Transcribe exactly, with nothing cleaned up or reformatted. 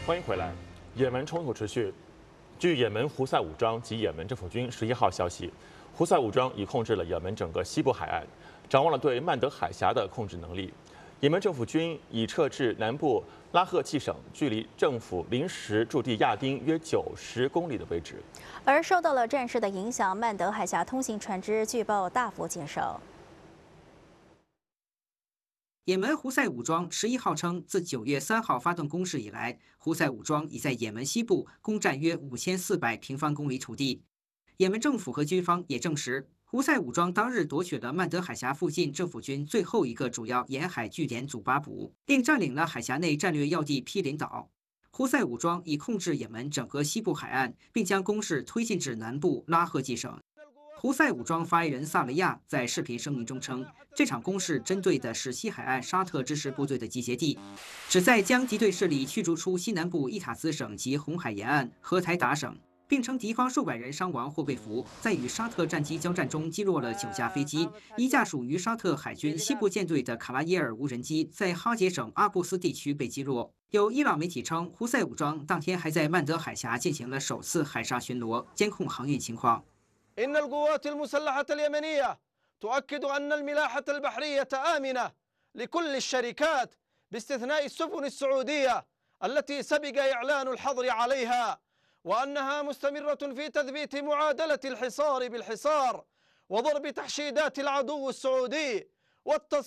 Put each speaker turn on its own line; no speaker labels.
欢迎回来。也门冲突持续。据也门胡塞武装及也门政府军十一号消息，胡塞武装已控制了也门整个西部海岸，掌握了对曼德海峡的控制能力。也门政府军已撤至南部拉赫季省，距离政府临时驻地亚丁约九十公里的位置。
而受到了战事的影响，曼德海峡通行船只据报大幅减少。
也门胡塞武装十一号称，自九月三号发动攻势以来，胡塞武装已在也门西部攻占约五千四百平方公里土地。也门政府和军方也证实，胡塞武装当日夺取了曼德海峡附近政府军最后一个主要沿海据点祖巴卜，并占领了海峡内战略要地毗邻岛。胡塞武装已控制也门整个西部海岸，并将攻势推进至南部拉赫季省。 胡塞武装发言人萨雷亚在视频声明中称，这场攻势针对的是西海岸沙特支持部队的集结地，旨在将敌对势力驱逐出西南部伊塔兹省及红海沿岸和台达省，并称敌方数百人伤亡或被俘，在与沙特战机交战中击落了九架飞机，一架属于沙特海军西部舰队的卡拉耶尔无人机在哈杰省阿布斯地区被击落。有伊朗媒体称，胡塞武装当天还在曼德海峡进行了首次海沙巡逻，监控航运情况。
إن القوات المسلحة اليمنية تؤكد أن الملاحة البحرية آمنة لكل الشركات باستثناء السفن السعودية التي سبق إعلان الحظر عليها وأنها مستمرة في تثبيت معادلة الحصار بالحصار وضرب تحشيدات العدو السعودي والتص